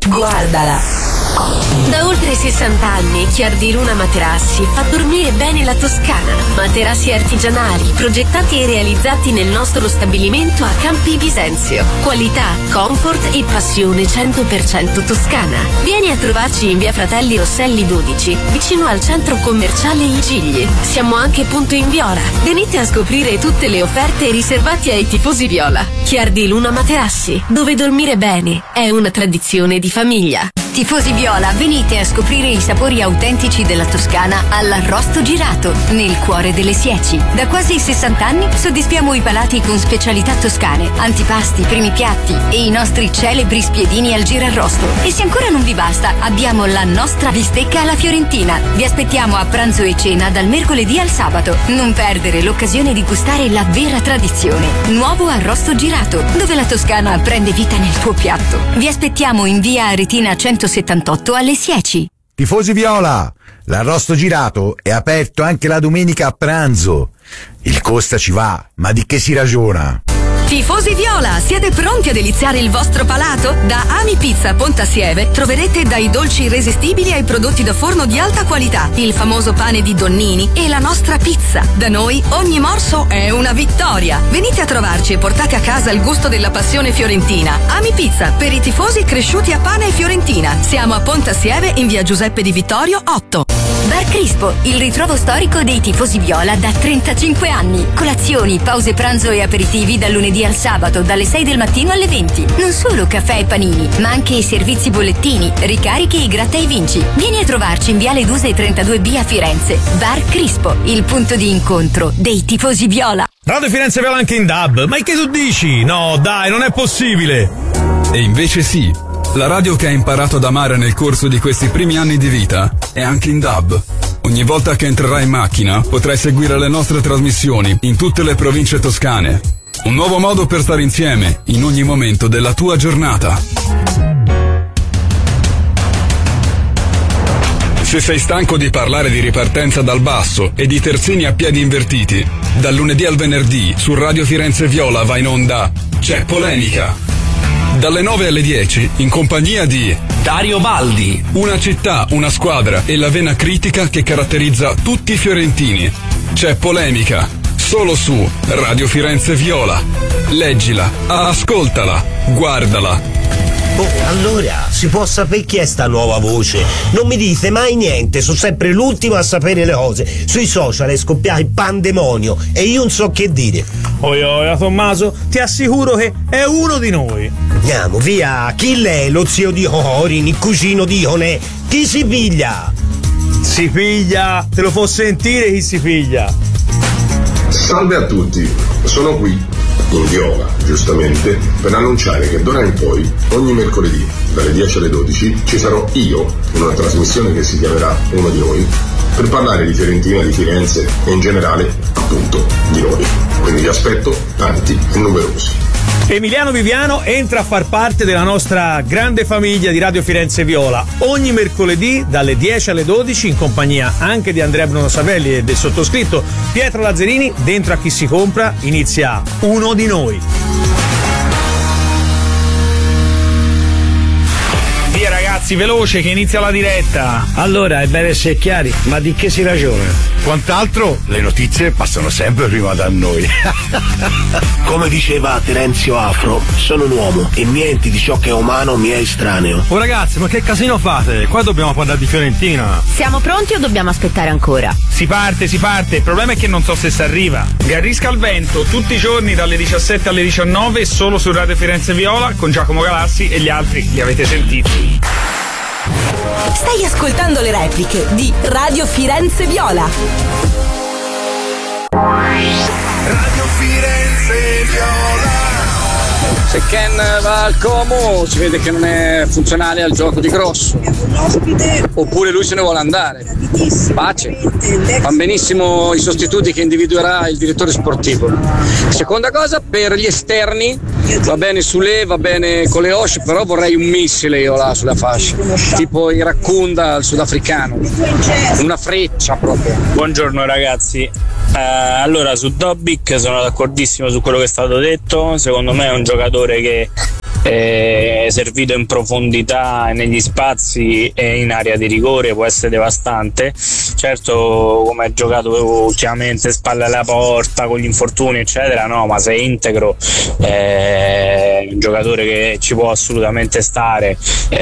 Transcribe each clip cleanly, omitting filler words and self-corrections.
Guardala. Da oltre 60 anni Chiardi Luna Materassi fa dormire bene la Toscana. Materassi artigianali progettati e realizzati nel nostro stabilimento a Campi Bisenzio. Qualità, comfort e passione 100% toscana. Vieni a trovarci in via Fratelli Rosselli 12, vicino al centro commerciale I Gigli. Siamo anche punto in Viola. Venite a scoprire tutte le offerte riservate ai tifosi viola. Chiardi Luna Materassi, dove dormire bene è una tradizione di famiglia. Tifosi viola, venite a scoprire i sapori autentici della Toscana all'Arrosto Girato, nel cuore delle Sieci. Da quasi 60 anni soddisfiamo i palati con specialità toscane, antipasti, primi piatti e i nostri celebri spiedini al girarrosto. E se ancora non vi basta, abbiamo la nostra bistecca alla fiorentina. Vi aspettiamo a pranzo e cena dal mercoledì al sabato. Non perdere l'occasione di gustare la vera tradizione. Nuovo Arrosto Girato, dove la Toscana prende vita nel tuo piatto. Vi aspettiamo in via Aretina 178 alle Sieci. Tifosi viola, l'Arrosto Girato è aperto anche la domenica a pranzo. Il costa ci va, ma di che si ragiona? Tifosi viola, siete pronti a deliziare il vostro palato? Da Ami Pizza Pontassieve troverete dai dolci irresistibili ai prodotti da forno di alta qualità, il famoso pane di Donnini e la nostra pizza. Da noi ogni morso è una vittoria. Venite a trovarci e portate a casa il gusto della passione fiorentina. Ami Pizza, per i tifosi cresciuti a pane e fiorentina. Siamo a Pontassieve in via Giuseppe Di Vittorio 8. Bar Crispo, il ritrovo storico dei tifosi viola da 35 anni. Colazioni, pause pranzo e aperitivi dal lunedì al sabato, dalle 6 del mattino alle 20. Non solo caffè e panini, ma anche i servizi bollettini, ricarichi e gratta e vinci. Vieni a trovarci in viale Duse 32B a Firenze. Bar Crispo, il punto di incontro dei tifosi viola. Radio Firenze viola anche in DAB. Ma che tu dici? No, dai, non è possibile. E invece sì. La radio che hai imparato ad amare nel corso di questi primi anni di vita è anche in DAB. Ogni volta che entrerai in macchina potrai seguire le nostre trasmissioni in tutte le province toscane. Un nuovo modo per stare insieme in ogni momento della tua giornata. Se sei stanco di parlare di ripartenza dal basso e di terzini a piedi invertiti, dal lunedì al venerdì su Radio Firenze Viola va in onda C'è Polemica. Dalle 9 alle 10 in compagnia di Dario Baldi. Una città, una squadra e la vena critica che caratterizza tutti i fiorentini. C'è Polemica, solo su Radio Firenze Viola. Leggila, ascoltala, guardala. Oh, allora, si può sapere chi è sta nuova voce? Non mi dite mai niente, sono sempre l'ultimo a sapere le cose. Sui social è scoppiato il pandemonio e io non so che dire. Oi, Tommaso, ti assicuro che è uno di noi. Andiamo, via, chi l'è? Lo zio di Orin, il cugino di Onè? Chi si piglia? Si piglia, te lo può sentire chi si piglia. Salve a tutti, sono qui in Viola, giustamente, per annunciare che d'ora in poi, ogni mercoledì, dalle 10 alle 12, ci sarò io, in una trasmissione che si chiamerà Uno di Noi, per parlare di Fiorentina, di Firenze e in generale, appunto, di noi. Quindi vi aspetto tanti e numerosi. Emiliano Viviano entra a far parte della nostra grande famiglia di Radio Firenze Viola ogni mercoledì dalle 10 alle 12 in compagnia anche di Andrea Bruno Savelli e del sottoscritto Pietro Lazzarini. Dentro a Chi si compra inizia Uno di Noi. Via ragazzi, veloce che inizia la diretta. Allora è bene essere chiari, ma di che si ragiona? Quant'altro le notizie passano sempre prima da noi. Come diceva Terenzio Afro, sono un uomo e niente di ciò che è umano mi è estraneo. Oh ragazzi, ma che casino fate? Qua dobbiamo parlare di Fiorentina. Siamo pronti o dobbiamo aspettare ancora? Si parte. Il problema è che non so se si arriva. Garrisca al vento tutti i giorni dalle 17 alle 19 solo su Radio Firenze Viola con Giacomo Galassi e gli altri li avete sentiti. Stai ascoltando le repliche di Radio Firenze Viola. Radio Firenze Viola. Se Ken va al Como si vede che non è funzionale al gioco di Grosso, oppure lui se ne vuole andare. Pace, van benissimo i sostituti che individuerà il direttore sportivo. Seconda cosa, per gli esterni va bene Sule, va bene Coleosh, però vorrei un missile io là sulla fascia, tipo i Raccoon sudafricano, una freccia proprio. Buongiorno ragazzi. Allora su Dobbik sono d'accordissimo su quello che è stato detto, secondo me è un giocatore che servito in profondità negli spazi e in area di rigore può essere devastante. Certo, come ha giocato ultimamente, spalle alla porta con gli infortuni eccetera, no, ma se è integro è un giocatore che ci può assolutamente stare.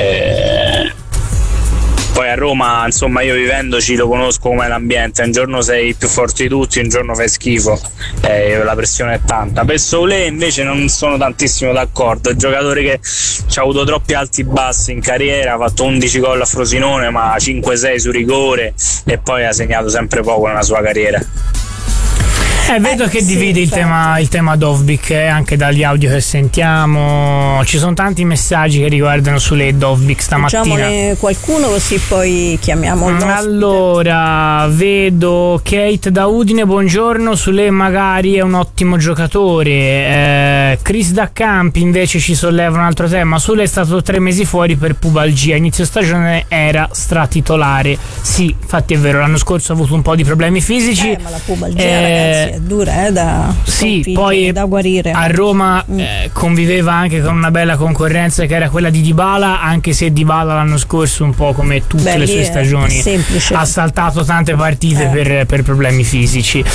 Poi a Roma, insomma, io vivendoci lo conosco come l'ambiente, un giorno sei più forte di tutti, un giorno fai schifo, la pressione è tanta. Per Soulé invece non sono tantissimo d'accordo, è un giocatore che ci ha avuto troppi alti e bassi in carriera, ha fatto 11 gol a Frosinone ma 5-6 su rigore e poi ha segnato sempre poco nella sua carriera. Vedo che divide il tema Dovbyk, anche dagli audio che sentiamo. Ci sono tanti messaggi che riguardano Soulé Dovbyk stamattina. Diciamone qualcuno così poi chiamiamo l'ospite. Allora, vedo Kate da Udine, buongiorno. Soulé magari è un ottimo giocatore. Chris da Campi invece ci solleva un altro tema. Soulé è stato 3 mesi fuori per pubalgia, inizio stagione era stratitolare. Sì, infatti è vero, l'anno scorso ha avuto un po' di problemi fisici. Ma la pubalgia, ragazzi, è dura da poi da guarire. A Roma conviveva anche con una bella concorrenza che era quella di Dybala, anche se Dybala l'anno scorso, un po' come tutte le sue stagioni, ha saltato tante partite per problemi fisici.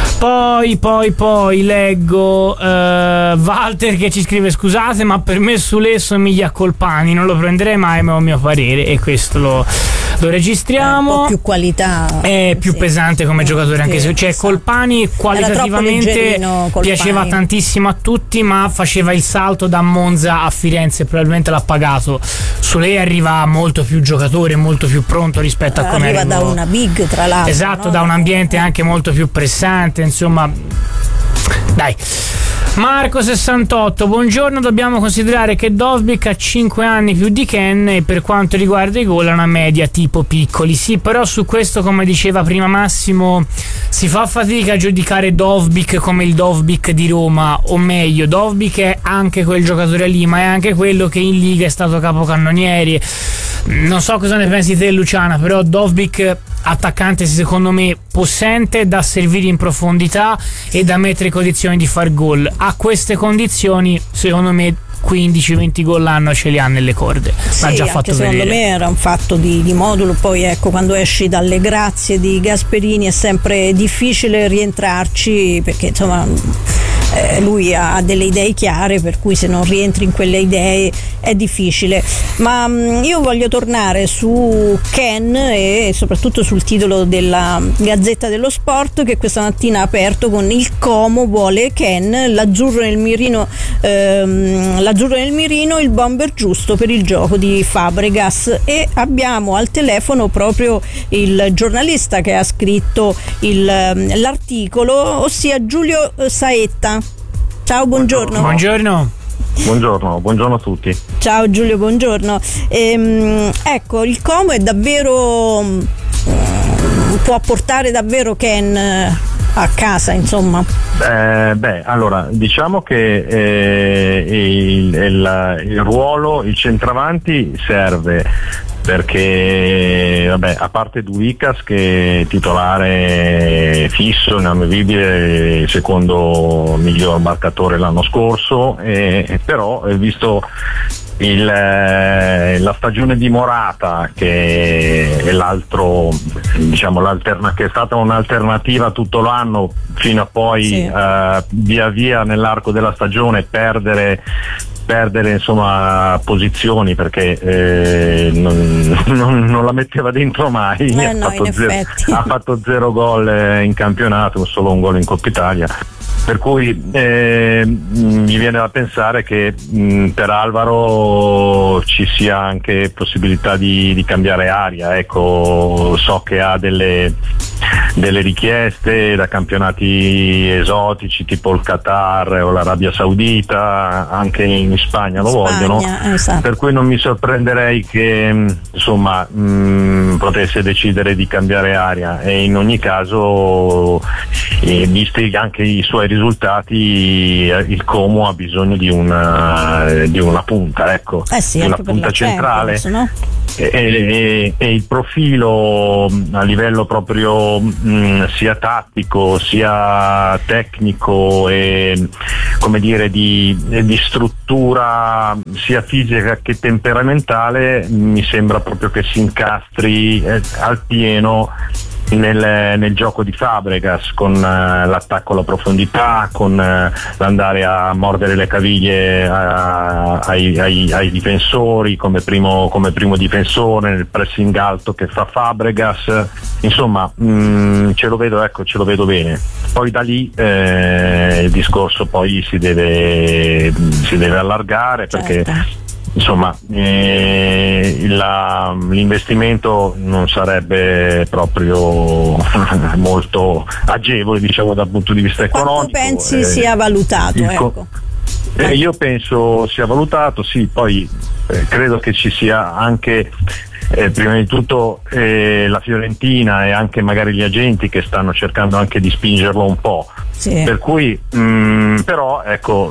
Poi leggo Walter che ci scrive: scusate, ma per me Soulé somiglia a Colpani, non lo prenderei mai, ma è un mio parere, e questo lo registriamo. Un po' più qualità, è più pesante come giocatore, anche se Colpani qualitativamente piaceva tantissimo a tutti, ma faceva il salto da Monza a Firenze, probabilmente l'ha pagato. Soulé arriva molto più giocatore, molto più pronto rispetto a come arriva da una big, tra l'altro, esatto, no? Da un ambiente anche molto più pressante, insomma. Dai. Marco 68, buongiorno, dobbiamo considerare che Dovbyk ha 5 anni più di Ken e per quanto riguarda i gol ha una media tipo piccoli. Sì, però su questo, come diceva prima Massimo, si fa fatica a giudicare Dovbyk come il Dovbyk di Roma, o meglio, Dovbyk è anche quel giocatore lì, ma è anche quello che in Liga è stato capocannoniere. Non so cosa ne pensi te, Luciana, però Dovbyk attaccante secondo me possente, da servire in profondità e da mettere in condizioni di far gol. A queste condizioni secondo me 15-20 gol l'anno ce li ha nelle corde. L'ha già fatto vedere. Secondo me era un fatto di modulo. Poi ecco, quando esci dalle grazie di Gasperini è sempre difficile rientrarci, perché insomma lui ha delle idee chiare, per cui se non rientri in quelle idee è difficile. Ma io voglio tornare su Ken e soprattutto sul titolo della Gazzetta dello Sport, che questa mattina ha aperto con: il Como vuole Ken, l'azzurro nel mirino, il bomber giusto per il gioco di Fabregas. E abbiamo al telefono proprio il giornalista che ha scritto l'articolo, ossia Giulio Saetta. Ciao, buongiorno. Buongiorno a tutti. Ciao Giulio, buongiorno. Ecco, il Como è davvero può portare davvero Ken a casa, insomma. Allora, diciamo che il ruolo, il centravanti serve, perché a parte Duicas, che è titolare fisso, inamovibile, secondo miglior marcatore l'anno scorso, però visto la stagione di Morata, che è l'altro, diciamo, che è stata un'alternativa tutto l'anno, fino a poi via via nell'arco della stagione perdere insomma posizioni, perché non la metteva dentro mai. Ha fatto 0 gol in campionato, solo un gol in Coppa Italia, per cui mi viene da pensare che per Alvaro ci sia anche possibilità di cambiare aria. Ecco, so che ha delle richieste da campionati esotici tipo il Qatar o l'Arabia Saudita, anche in Spagna lo vogliono, esatto. Per cui non mi sorprenderei che insomma potesse decidere di cambiare aria, e in ogni caso visti anche i suoi risultati il Como ha bisogno di una punta, ecco, di una punta centrale, no? E il profilo a livello proprio sia tattico sia tecnico e come dire, di struttura sia fisica che temperamentale, mi sembra proprio che si incastri al pieno nel gioco di Fabregas, con l'attacco alla profondità, con l'andare a mordere le caviglie ai difensori come primo difensore, nel pressing alto che fa Fabregas, insomma ce lo vedo bene. Poi da lì il discorso poi si deve allargare, perché insomma l'investimento non sarebbe proprio molto agevole, diciamo, dal punto di vista economico. Quanto pensi sia valutato? Io penso sia valutato, sì, poi credo che ci sia anche prima di tutto la Fiorentina e anche magari gli agenti che stanno cercando anche di spingerlo un po', per cui però ecco,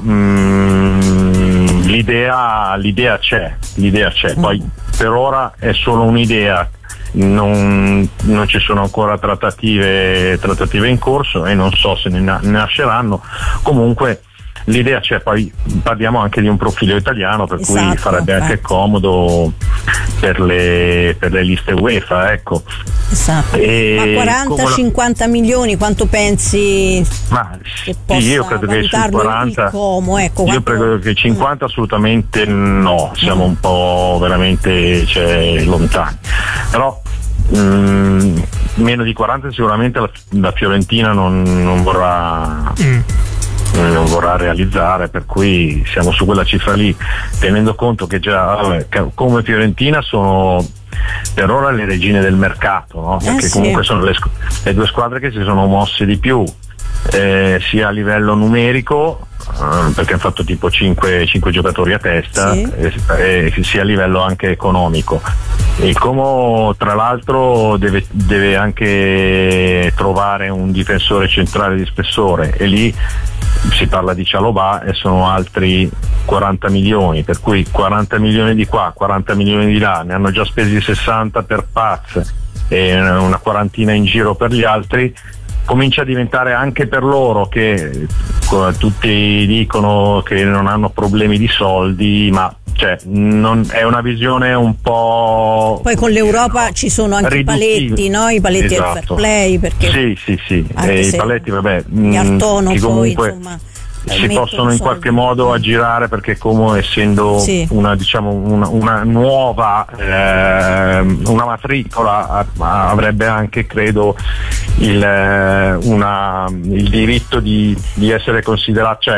l'idea c'è, poi per ora è solo un'idea, non ci sono ancora trattative in corso e non so se ne nasceranno. Comunque l'idea c'è, poi parliamo anche di un profilo italiano, per cui farebbe anche comodo per le liste UEFA, ecco. Esatto. Ma 40-50 milioni quanto pensi che possa io credo che sui 40 il Como, ecco, io credo che 50 assolutamente no, siamo un po' veramente lontani, però meno di 40 sicuramente la Fiorentina non vorrà realizzare, per cui siamo su quella cifra lì, tenendo conto che già come Fiorentina sono per ora le regine del mercato, no? Perché comunque sono le due squadre che si sono mosse di più, sia a livello numerico, perché hanno fatto tipo 5 giocatori a testa, sia a livello anche economico. Il Como tra l'altro deve anche trovare un difensore centrale di spessore, e lì si parla di Cialobà e sono altri 40 milioni, per cui 40 milioni di qua, 40 milioni di là, ne hanno già spesi 60 per Paz e una quarantina in giro per gli altri. Comincia a diventare anche per loro, che tutti dicono che non hanno problemi di soldi, ma è una visione un po'. Poi con l'Europa ci sono anche i paletti, no? I paletti del fair play, perché sì. I paletti, vabbè, Artono che comunque poi, insomma, si possono in qualche modo aggirare, perché come essendo una nuova una matricola avrebbe anche, credo, il diritto di essere considerato,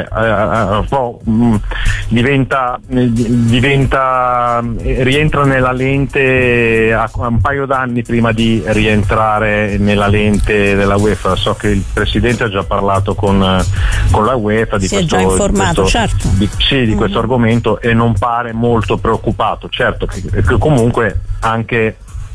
rientra nella lente a un paio d'anni prima di rientrare nella lente della UEFA. So che il presidente ha già parlato con la UEFA di questo, già informato, certo. Di questo argomento, e non pare molto preoccupato. Certo che comunque anche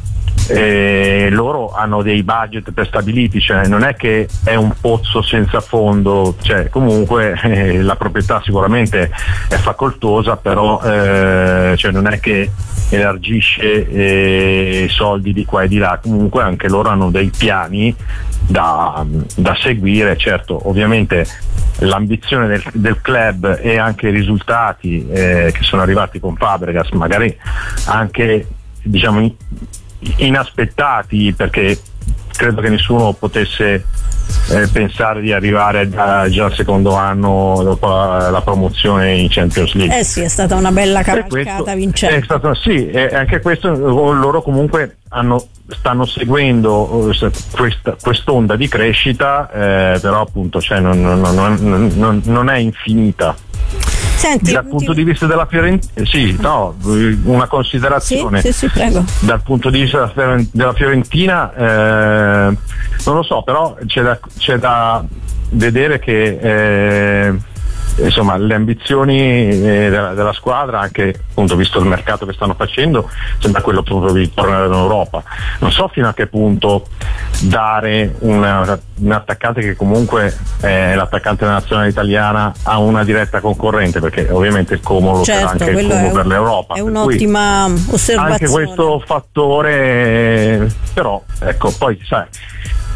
loro hanno dei budget prestabiliti, cioè non è che è un pozzo senza fondo, cioè comunque la proprietà sicuramente è facoltosa, però non è che elargisce soldi di qua e di là, comunque anche loro hanno dei piani da seguire. Certo, ovviamente l'ambizione del club e anche i risultati che sono arrivati con Fabregas, magari anche diciamo inaspettati, perché credo che nessuno potesse pensare di arrivare già al secondo anno dopo la promozione in Champions League. È stata una bella cavalcata vincente. Anche questo loro comunque stanno seguendo quest'onda di crescita, però appunto non è infinita. Senti, dal punto di vista della Fiorentina, una considerazione. Sì, prego. Dal punto di vista della Fiorentina, non lo so, però c'è da vedere che insomma le ambizioni della squadra, anche appunto visto il mercato che stanno facendo, sembra quello proprio di tornare in Europa. Non so fino a che punto dare un attaccante che comunque è l'attaccante nazionale italiana a una diretta concorrente, perché ovviamente il Como lo sarà anche il Como per l'Europa. È un'ottima osservazione. Anche questo fattore, però ecco, poi sai,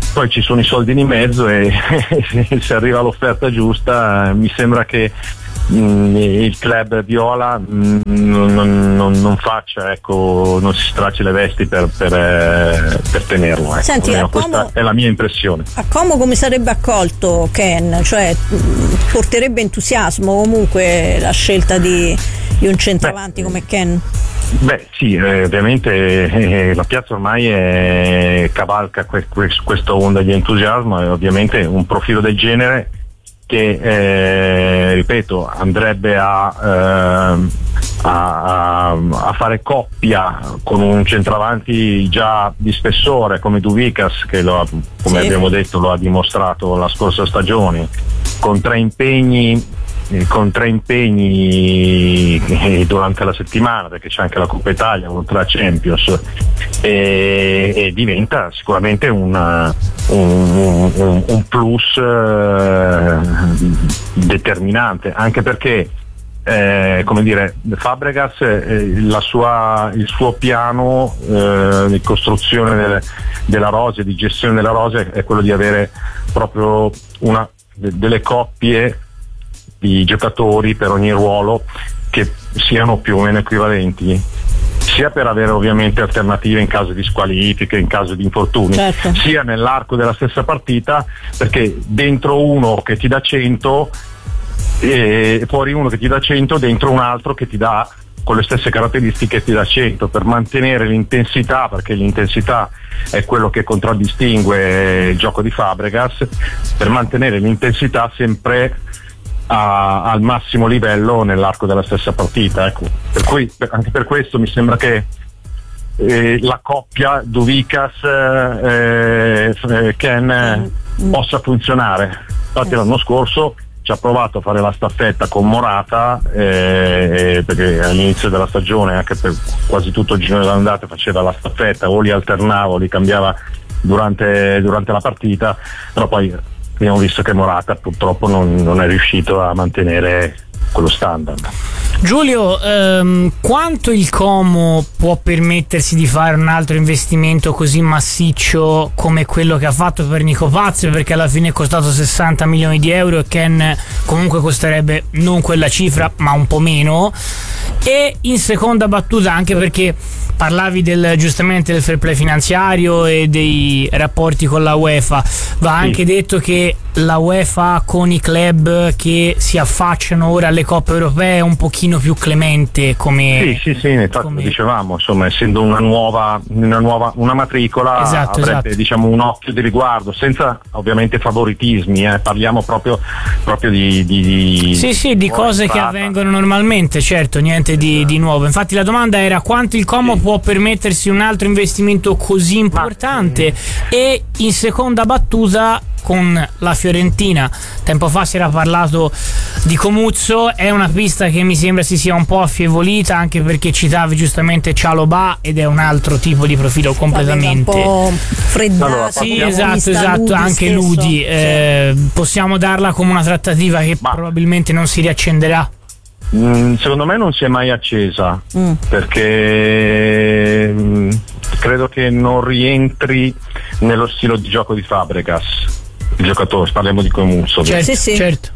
poi ci sono i soldi di mezzo e se arriva l'offerta giusta mi sembra che il club viola non faccia, ecco, non si stracci le vesti per tenerlo, ecco. Senti, questa è la mia impressione. A Como come sarebbe accolto Ken? Cioè porterebbe entusiasmo comunque la scelta di un centravanti come Ken? Beh sì, ovviamente la piazza ormai cavalca questa onda di entusiasmo, e ovviamente un profilo del genere che ripeto andrebbe a fare coppia con un centravanti già di spessore come Duvikas, che come abbiamo detto lo ha dimostrato la scorsa stagione, con tre impegni durante la settimana, perché c'è anche la Coppa Italia oltre a Champions, e diventa sicuramente un plus determinante, anche perché come dire, Fabregas il suo piano di costruzione della rosa, di gestione della rosa, è quello di avere proprio delle coppie di giocatori per ogni ruolo che siano più o meno equivalenti, sia per avere ovviamente alternative in caso di squalifiche, in caso di infortuni, certo, sia nell'arco della stessa partita, perché dentro uno che ti dà 100 e fuori uno che ti dà 100, dentro un altro che ti dà con le stesse caratteristiche ti dà 100, per mantenere l'intensità, perché l'intensità è quello che contraddistingue il gioco di Fabregas, per mantenere l'intensità sempre al massimo livello nell'arco della stessa partita, ecco. Per cui anche per questo mi sembra che la coppia Duvikas Ken possa funzionare. Infatti l'anno scorso ci ha provato a fare la staffetta con Morata, perché all'inizio della stagione, anche per quasi tutto il giro dell'andata, faceva la staffetta, o li alternava o li cambiava durante la partita, però poi abbiamo visto che Morata purtroppo non è riuscito a mantenere quello standard. Giulio, quanto il Como può permettersi di fare un altro investimento così massiccio come quello che ha fatto per Nico Paz, perché alla fine è costato 60 milioni di euro e Ken comunque costerebbe non quella cifra ma un po' meno? E in seconda battuta, anche perché parlavi giustamente del fair play finanziario e dei rapporti con la UEFA, va anche detto che la UEFA con i club che si affacciano ora alle coppe europee è un pochino più clemente come... Sì, infatti lo dicevamo, insomma, essendo una matricola, avrebbe diciamo un occhio di riguardo, senza ovviamente favoritismi, parliamo proprio di di cose che avvengono normalmente, certo, niente di nuovo. Infatti la domanda era quanto il Como può permettersi un altro investimento così importante, e in seconda battuta con la Fiorentina. Tempo fa si era parlato di Comuzzo, è una pista che mi sembra si sia un po' affievolita, anche perché citavi giustamente Cialobà ed è un altro tipo di profilo completamente un po' freddato. Sì, esatto, anche Ludi, possiamo darla come una trattativa che probabilmente non si riaccenderà. Secondo me non si è mai accesa, perché credo che non rientri nello stile di gioco di Fabregas, il giocatore, parliamo di Comuzzo. Certo.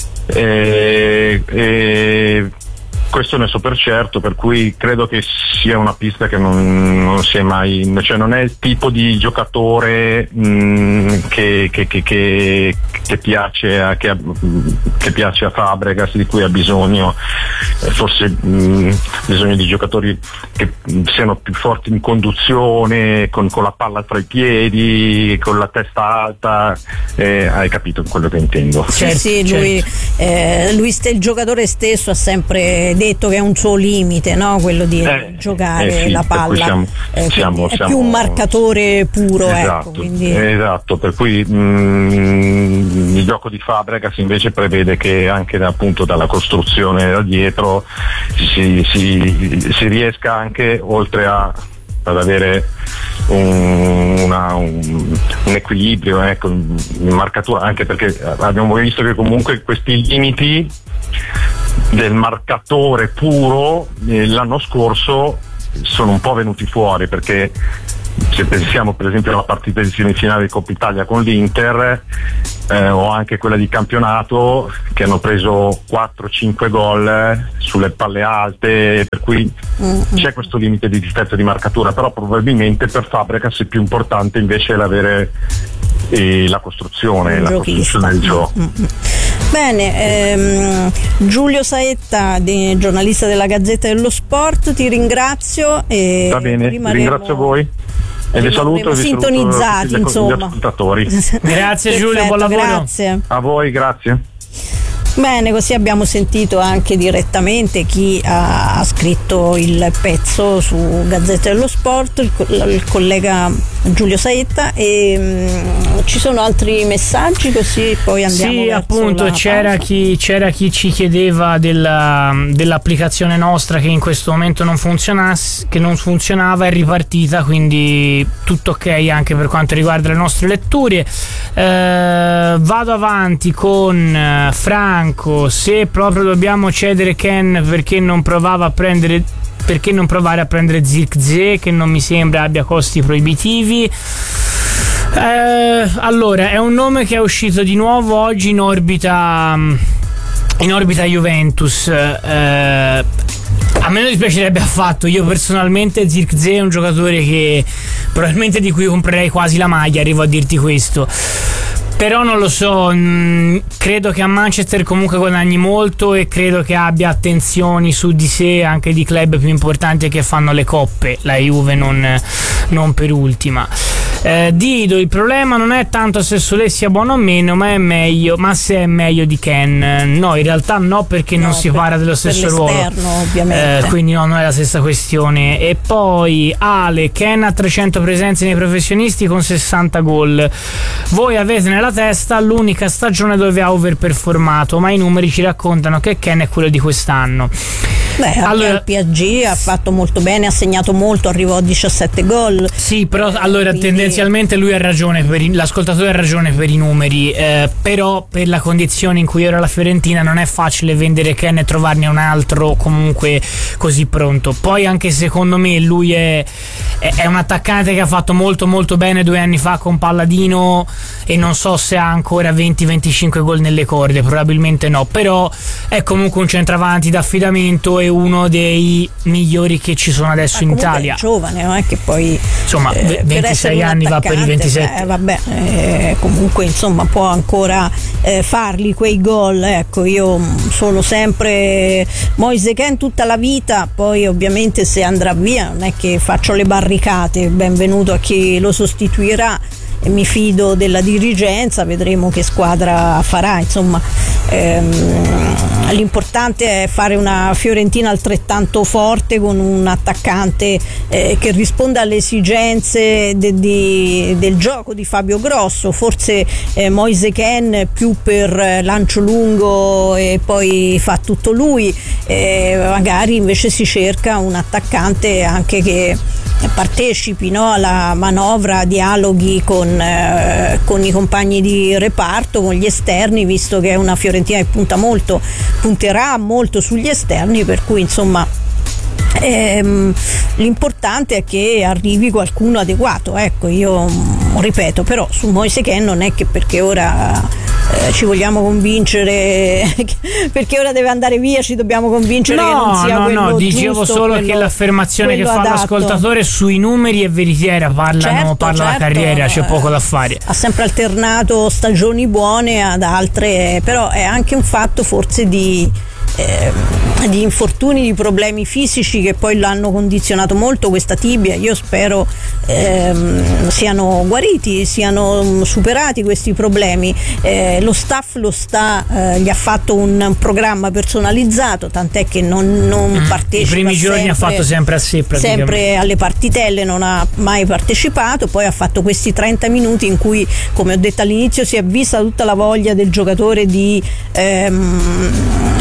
Questo ne so per certo, per cui credo che sia una pista che non si è mai, cioè non è il tipo di giocatore che piace a Fabregas, di cui ha bisogno, forse bisogno di giocatori che siano più forti in conduzione, con la palla tra i piedi, con la testa alta, hai capito quello che intendo? Lui il giocatore stesso ha sempre detto che è un suo limite, no? Quello di giocare la palla, è più un marcatore puro, esatto, ecco, quindi... esatto, per cui il gioco di Fabregas invece prevede che anche appunto dalla costruzione da dietro si riesca anche, oltre ad avere un equilibrio, ecco, in marcatura, anche perché abbiamo visto che comunque questi limiti del marcatore puro l'anno scorso sono un po' venuti fuori, perché se pensiamo per esempio alla partita di semifinale di Coppa Italia con l'Inter, o anche quella di campionato, che hanno preso 4-5 gol sulle palle alte, per cui c'è questo limite di difetto di marcatura, però probabilmente per Fabregas è più importante invece l'avere la costruzione del gioco. Bene, Giulio Saetta, giornalista della Gazzetta dello Sport, ti ringrazio e va bene, ringrazio voi e vi saluto e vi sintonizzati saluto insomma. Gli ascoltatori. Grazie Giulio, buon lavoro. Grazie a voi, grazie. Bene, così abbiamo sentito anche direttamente chi ha scritto il pezzo su Gazzetta dello Sport, il collega Giulio Saetta, e ci sono altri messaggi, così poi andiamo sì, verso appunto c'era chi ci chiedeva dell'applicazione nostra che in questo momento non funzionava, è ripartita, quindi tutto ok anche per quanto riguarda le nostre letture. Vado avanti con Franco. Se proprio dobbiamo cedere Ken, perché non provare a prendere Zirkzee, che non mi sembra abbia costi proibitivi? Allora, è un nome che è uscito di nuovo oggi in orbita Juventus. A me non dispiacerebbe affatto. Io personalmente Zirkzee è un giocatore che probabilmente di cui comprerei quasi la maglia, arrivo a dirti questo. Però non lo so, credo che a Manchester comunque guadagni molto e credo che abbia attenzioni su di sé anche di club più importanti che fanno le coppe, la Juve non per ultima. Dido, il problema non è tanto se Solé sia buono o meno, ma se è meglio di Ken. No, in realtà no, perché non si parla dello stesso ruolo, ovviamente. Quindi no, non è la stessa questione. E poi Ale, Ken ha 300 presenze nei professionisti con 60 gol. Voi avete nella testa l'unica stagione dove ha overperformato, ma i numeri ci raccontano che Ken è quello di quest'anno. Allora, il PSG ha fatto molto bene, ha segnato molto, arrivò a 17 gol. Sì, però allora tendenzialmente lui ha ragione, l'ascoltatore ha ragione per i numeri, però per la condizione in cui era la Fiorentina non è facile vendere Ken e trovarne un altro comunque così pronto. Poi anche secondo me lui è un attaccante che ha fatto molto molto bene 2 anni fa con Palladino e non so se ha ancora 20-25 gol nelle corde, probabilmente no, però è comunque un centravanti d'affidamento e uno dei migliori che ci sono adesso in Italia. È giovane, non è che poi insomma 26 anni va per i 27. Comunque insomma può ancora farli quei gol. Ecco, io sono sempre Moise Kean tutta la vita, poi ovviamente se andrà via non è che faccio le barricate, benvenuto a chi lo sostituirà e mi fido della dirigenza, vedremo che squadra farà, insomma. L'importante è fare una Fiorentina altrettanto forte con un attaccante che risponda alle esigenze del gioco di Fabio Grosso, forse Moise Kean più per lancio lungo e poi fa tutto lui, magari invece si cerca un attaccante anche che partecipi, no, alla manovra, dialoghi con i compagni di reparto, con gli esterni, visto che è una Fiorentina che punterà molto sugli esterni, per cui insomma l'importante è che arrivi qualcuno adeguato. Ecco, io ripeto, però su Moise Kean non è che perché ora ci vogliamo convincere perché ora deve andare via ci dobbiamo convincere che non sia quello giusto, dicevo solo che l'affermazione che fa adatto. L'ascoltatore sui numeri è veritiera, parla la carriera, c'è poco da fare. Ha sempre alternato stagioni buone ad altre, però è anche un fatto forse di infortuni, di problemi fisici che poi l'hanno condizionato molto, questa tibia. Io spero siano guariti, siano superati questi problemi. Lo staff gli ha fatto un programma personalizzato, tant'è che non partecipa. I primi giorni ha fatto sempre a sé, sempre alle partitelle, non ha mai partecipato. Poi ha fatto questi 30 minuti in cui, come ho detto all'inizio, si è vista tutta la voglia del giocatore di tornare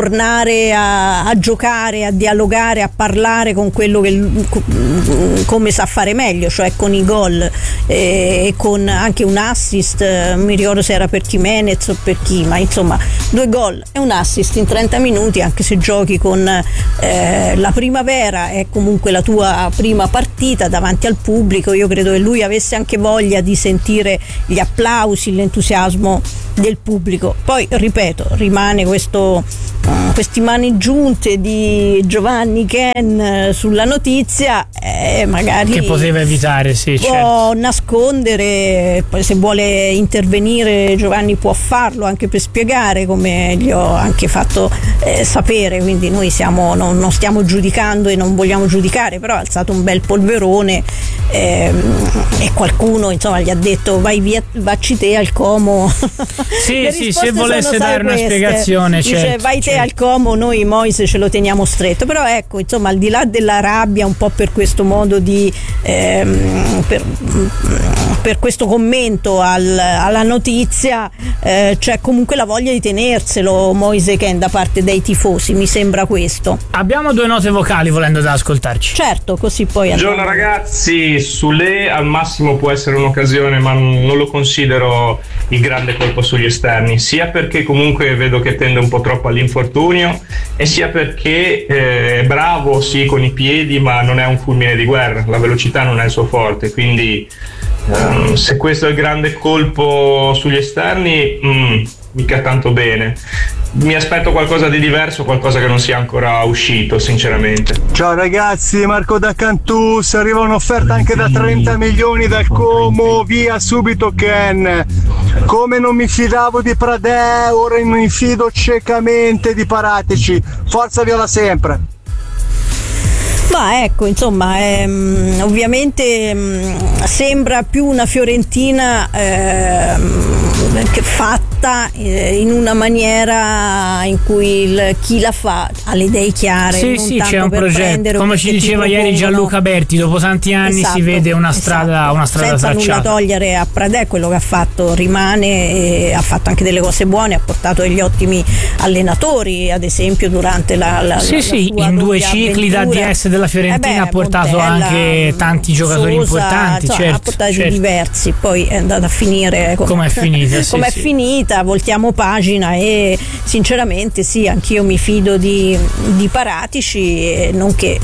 tornare a giocare, a dialogare, a parlare con quello che come sa fare meglio, cioè con i gol e con anche un assist, mi ricordo se era per Jimenez o per chi, ma insomma 2 gol e un assist in 30 minuti, anche se giochi con la Primavera, è comunque la tua prima partita davanti al pubblico. Io credo che lui avesse anche voglia di sentire gli applausi, l'entusiasmo del pubblico. Poi ripeto, rimane questi mani giunte di Giovanni Ken sulla notizia, magari che poteva evitare, sì, può nascondere. Poi se vuole intervenire Giovanni può farlo, anche per spiegare, come gli ho anche fatto sapere, quindi noi non stiamo giudicando e non vogliamo giudicare, però ha alzato un bel polverone e qualcuno insomma gli ha detto vacci te al Como. Sì, se volesse dare una spiegazione, dice vai te al Como, noi Moise ce lo teniamo stretto. Però ecco, insomma, al di là della rabbia un po' per questo modo di per questo commento alla notizia, c'è comunque la voglia di tenerselo Moise Ken da parte dei tifosi, mi sembra questo. Abbiamo 2 note vocali volendo da ascoltarci. Certo, così poi buongiorno ragazzi, Sule al massimo può essere un'occasione, ma non lo considero il grande colpo sugli esterni, sia perché comunque vedo che tende un po' troppo all'infortunio e sia perché è bravo sì con i piedi, ma non è un fulmine di guerra, la velocità non è il suo forte, quindi se questo è il grande colpo sugli esterni, mica tanto bene. Mi aspetto qualcosa di diverso, qualcosa che non sia ancora uscito, sinceramente. Ciao ragazzi, Marco da Cantù, se arriva un'offerta anche da 30 milioni dal Como, via subito Ken. Come non mi fidavo di Pradè, ora mi fido ciecamente di Paratici. Forza Viola sempre. Ma ecco, insomma, ovviamente sembra più una Fiorentina che fatta in una maniera in cui chi la fa ha le idee chiare. Sì, c'è un progetto, come ci diceva ieri Gianluca Berti, dopo tanti anni si vede una strada senza tracciata. Nulla togliere a Pradè, quello che ha fatto rimane, e ha fatto anche delle cose buone, ha portato degli ottimi allenatori, ad esempio durante la sua in 2 cicli da DS della Fiorentina ha portato Montella, anche tanti giocatori importanti, insomma, certo, ha portato diversi, poi è andata a finire come è finita, finita, voltiamo pagina e sinceramente sì, anch'io mi fido di Paratici, nonché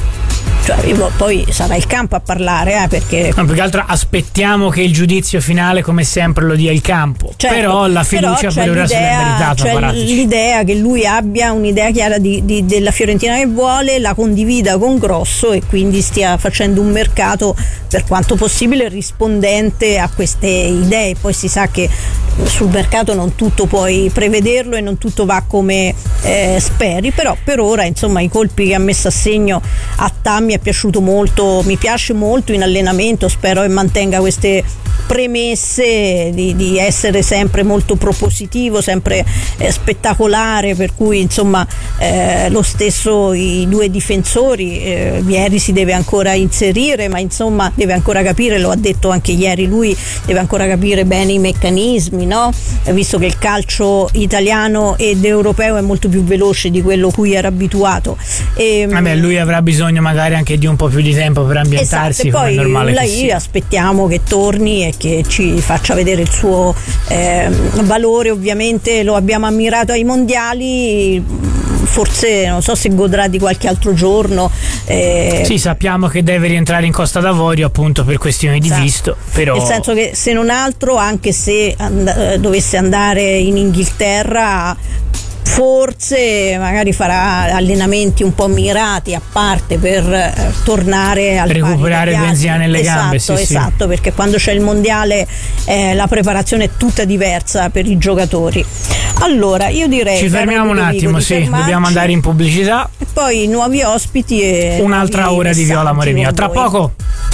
poi sarà il campo a parlare, perché più che altro aspettiamo che il giudizio finale come sempre lo dia il campo, certo, però la fiducia per ora se l'è meritata. C'è l'idea che lui abbia un'idea chiara della Fiorentina che vuole, la condivida con Grosso e quindi stia facendo un mercato per quanto possibile rispondente a queste idee. Poi si sa che sul mercato non tutto puoi prevederlo e non tutto va come speri, però per ora insomma i colpi che ha messo a segno a Tammy è piaciuto molto, mi piace molto in allenamento, spero che mantenga queste premesse di essere sempre molto propositivo, sempre spettacolare, per cui insomma lo stesso i 2 difensori, Vieri si deve ancora inserire, ma insomma deve ancora capire, lo ha detto anche ieri lui, deve ancora capire bene i meccanismi, no? Visto che il calcio italiano ed europeo è molto più veloce di quello cui era abituato. Lui avrà bisogno magari anche di un po' più di tempo per ambientarsi, come è normale che sia. Aspettiamo che torni e che ci faccia vedere il suo valore. Ovviamente lo abbiamo ammirato ai mondiali, forse non so se godrà di qualche altro giorno. Sì, sappiamo che deve rientrare in Costa d'Avorio appunto per questioni di visto, però nel senso che se non altro, anche se dovesse andare in Inghilterra, forse magari farà allenamenti un po' mirati a parte per tornare al recuperare benzina nelle gambe. Esatto, perché quando c'è il mondiale la preparazione è tutta diversa per i giocatori. Allora io direi ci fermiamo un attimo, dobbiamo andare in pubblicità e poi nuovi ospiti e un'altra ora di Viola, amore mio, tra poco.